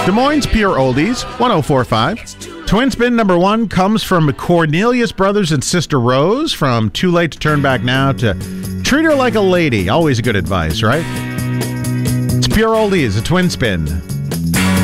Des Moines Pure Oldies, 104.5. Twin Spin number 1 comes from Cornelius Brothers and Sister Rose, from Too Late to Turn Back Now to Treat Her Like a Lady. Always good advice, right? It's Pure Oldies, a Twin Spin.